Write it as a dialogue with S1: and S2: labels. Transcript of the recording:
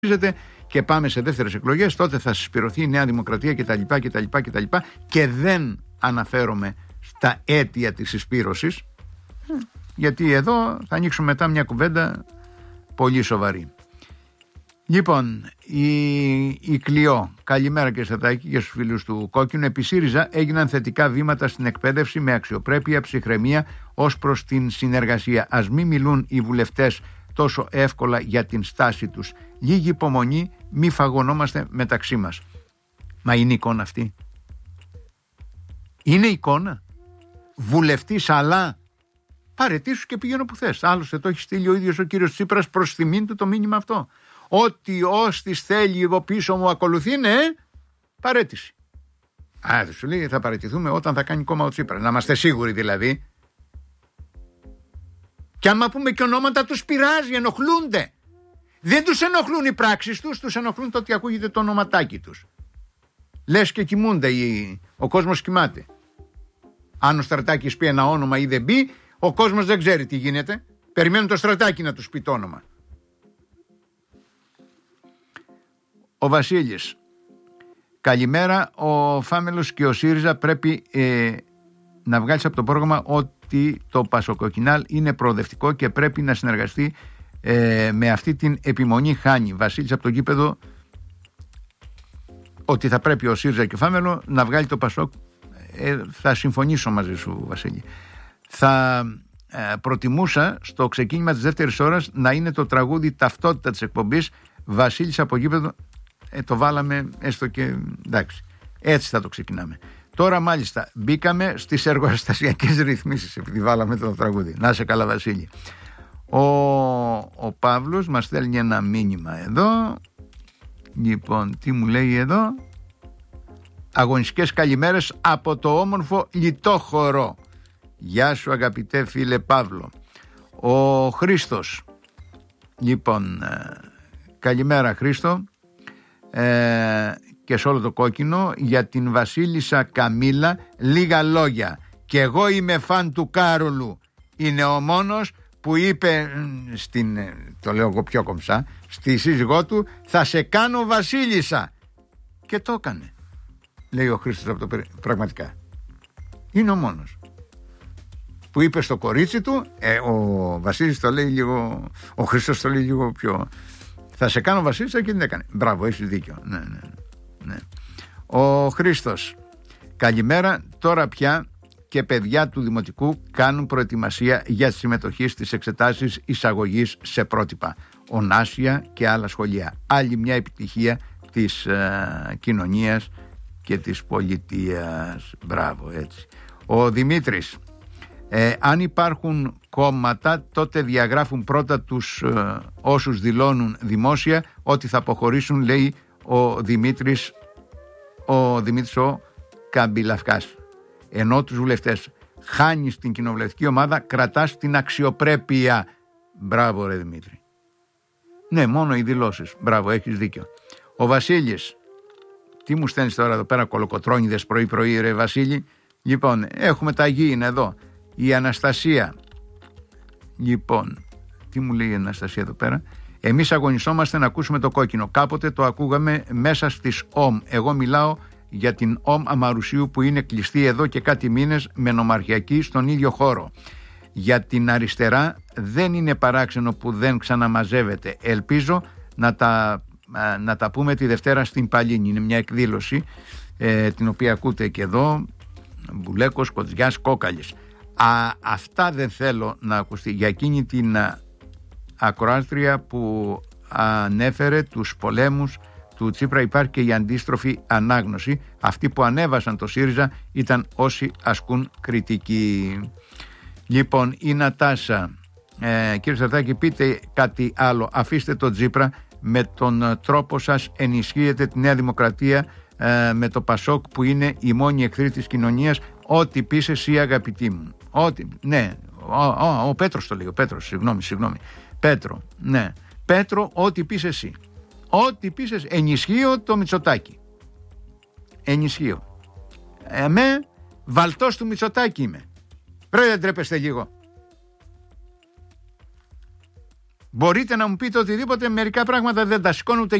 S1: και πάμε σε δεύτερες εκλογές, τότε θα συσπηρωθεί η Νέα Δημοκρατία κτλ. Και δεν αναφέρομαι στα αίτια της συσπήρωσης, γιατί εδώ θα ανοίξουμε μετά μια κουβέντα πολύ σοβαρή. Λοιπόν, η Κλειό, καλημέρα και Στατάκη και στους φίλους του Κόκκινου. Επί ΣΥΡΙΖΑ έγιναν θετικά βήματα στην εκπαίδευση με αξιοπρέπεια, ψυχραιμία ως προς την συνεργασία. Ας μην μιλούν οι βουλευτές τόσο εύκολα για την στάση τους. Λίγη υπομονή, μη φαγωνόμαστε μεταξύ μας. Μα είναι εικόνα αυτή? Είναι εικόνα? Βουλευτής αλλά παρετήσου και πηγαίνω που θες. Άλλωστε το έχει στείλει ο ίδιος ο κύριος Τσίπρας προς τιμήν του το μήνυμα αυτό. Ό,τι όστις θέλει εδώ πίσω μου ακολουθεί, ναι, παρέτηση. Δεν σου λέει θα παραιτηθούμε όταν θα κάνει κόμμα ο Τσίπρας. Να είμαστε σίγουροι δηλαδή. Και άμα πούμε και ονόματα τους πειράζει, ενοχλούνται. Δεν τους ενοχλούν οι πράξεις τους, τους ενοχλούν το ότι ακούγεται το ονοματάκι τους. Λες και κοιμούνται, ο κόσμος κοιμάται. Αν ο Στρατάκης πει ένα όνομα ή δεν πει, ο κόσμος δεν ξέρει τι γίνεται. Περιμένουν το Στρατάκη να τους πει το όνομα. Ο Βασίλης, καλημέρα. Ο Φάμελος και ο ΣΥΡΙΖΑ πρέπει να βγάλεις από το πρόγραμμα ότι το Πασοκοκκινάλ είναι προοδευτικό και πρέπει να συνεργαστεί με αυτή την επιμονή χάνει. Βασίλης από το γήπεδο, ότι θα πρέπει ο ΣΥΡΙΖΑ και ο Φάμελο να βγάλει το Πασόκ. Θα συμφωνήσω μαζί σου, Βασίλη. Θα προτιμούσα στο ξεκίνημα της δεύτερης ώρας να είναι το τραγούδι ταυτότητα της εκπομπής Βασίλης από γήπεδο. Το βάλαμε έστω και εντάξει. Έτσι θα το ξεκινάμε. Τώρα μάλιστα μπήκαμε στις εργοστασιακές ρυθμίσεις επειδή βάλαμε το τραγούδι. Να σε καλά, Βασίλη. Ο Παύλος μας στέλνει ένα μήνυμα εδώ. Λοιπόν, τι μου λέει εδώ? Αγωνιστικές καλημέρες από το όμορφο Λιτόχωρο. Γεια σου αγαπητέ φίλε Παύλο. Ο Χρήστος, λοιπόν, καλημέρα Χρήστο, και σε όλο το Κόκκινο. Για την Βασίλισσα Καμίλα λίγα λόγια. Και εγώ είμαι φαν του Κάρολου. Είναι ο μόνος που είπε το λέω εγώ πιο κομψά, στη σύζυγό του, θα σε κάνω Βασίλισσα. Και το έκανε, λέει ο Χρήστος από το πραγματικά. Είναι ο μόνος που είπε στο κορίτσι του, ο Βασίλης το λέει λίγο, ο Χρήστος το λέει λίγο πιο, θα σε κάνω Βασίλισσα, και την έκανε. Μπράβο, έχεις δίκιο. Ναι. Ο Χρήστος, καλημέρα. Τώρα πια και παιδιά του Δημοτικού κάνουν προετοιμασία για τη συμμετοχή στις εξετάσεις εισαγωγής σε πρότυπα. Ωνάσια και άλλα σχολεία. Άλλη μια επιτυχία της κοινωνίας και της πολιτείας. Μπράβο, έτσι. Ο Δημήτρης, αν υπάρχουν κόμματα τότε διαγράφουν πρώτα τους όσους δηλώνουν δημόσια ότι θα αποχωρήσουν, λέει ο Δημήτρης ο Καμπυλαυκάς. Ενώ τους βουλευτές χάνεις την κοινοβουλευτική ομάδα, κρατάς την αξιοπρέπεια. Μπράβο ρε Δημήτρη. Ναι, μόνο οι δηλώσεις. Μπράβο, έχεις δίκιο. Ο Βασίλης, τι μου στέλνεις τώρα εδώ πέρα κολοκοτρώνιδες πρωί ρε Βασίλη? Λοιπόν, έχουμε τα γήινα εδώ. Η Αναστασία, λοιπόν, τι μου λέει η Αναστασία εδώ πέρα? Εμείς αγωνισόμαστε να ακούσουμε το Κόκκινο. Κάποτε το ακούγαμε μέσα στις ΟΜ. Εγώ μιλάω για την ΟΜ Αμαρουσίου που είναι κλειστή εδώ και κάτι μήνες με νομαρχιακή στον ίδιο χώρο. Για την αριστερά δεν είναι παράξενο που δεν ξαναμαζεύεται. Ελπίζω να τα πούμε τη Δευτέρα στην Παλίνη. Είναι μια εκδήλωση την οποία ακούτε και εδώ. Μπουλέκος, Κοτζιάς, Κόκαλης. Αυτά δεν θέλω να ακουστεί. Για εκείνη την ακροάστρια που ανέφερε τους πολέμους του Τσίπρα υπάρχει και η αντίστροφη ανάγνωση. Αυτοί που ανέβασαν το ΣΥΡΙΖΑ ήταν όσοι ασκούν κριτική. Λοιπόν, η Νατάσα, κύριε Στρατάκη, πείτε κάτι άλλο. Αφήστε τον Τσίπρα, με τον τρόπο σας ενισχύετε τη Νέα Δημοκρατία με το Πασόκ που είναι η μόνη εχθρή της κοινωνίας. Ό,τι πεις εσύ αγαπητή μου. Ναι, ο Πέτρος το λέει, ο Πέτρος, συγγνώμη. Πέτρο, ναι. Πέτρο, ό,τι πεις εσύ. Ό,τι πεις εσύ. Ενισχύω το Μητσοτάκη. Ενισχύω. Βαλτός του Μητσοτάκη είμαι. Πρέπει να τρέπεστε λίγο. Μπορείτε να μου πείτε οτιδήποτε, μερικά πράγματα δεν τα σηκώνω ούτε